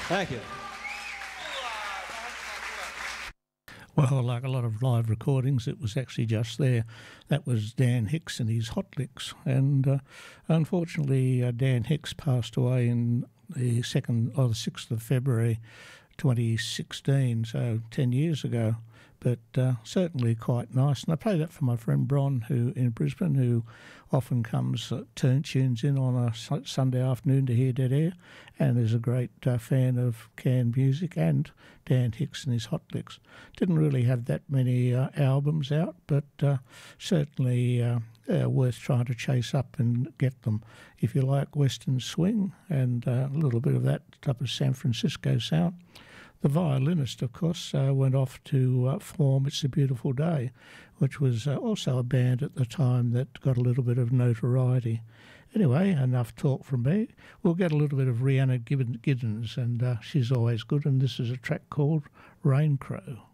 Thank you. Well, like a lot of live recordings, it was actually just there. That was Dan Hicks and his Hot Licks. And unfortunately, Dan Hicks passed away in the 6th of February 2016, so 10 years ago. But certainly quite nice. And I play that for my friend Bron, who in Brisbane, who often comes, tunes in on a Sunday afternoon to hear Dead Air, and is a great fan of canned music and Dan Hicks and his Hot Licks. Didn't really have that many albums out, but certainly worth trying to chase up and get them. If you like Western swing and a little bit of that type of San Francisco sound. The violinist, of course, went off to form It's a Beautiful Day, which was also a band at the time that got a little bit of notoriety. Anyway, enough talk from me. We'll get a little bit of Rhiannon Giddens, and she's always good, and this is a track called Rain Crow.